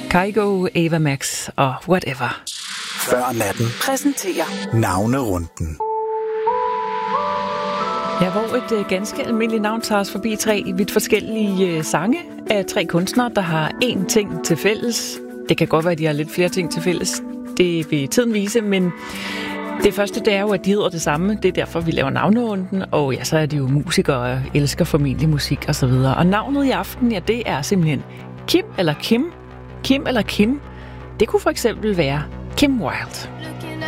Kygo, Ava Max og Whatever. Før natten Præsenterer Navnerunden. Ja, hvor et ganske almindeligt navn tager os forbi 3 vidt forskellige sange af 3 kunstnere, der har én ting til fælles. Det kan godt være, at de har lidt flere ting til fælles. Det vil tiden vise, men det første, det er jo, at de hedder det samme. Det er derfor, vi laver navnerunden. Og ja, så er de jo musikere og elsker formentlig musik og så videre. Og navnet i aften, ja, det er simpelthen Kim eller Kim. Kim eller Kim. Det kunne for eksempel være Kim Wilde.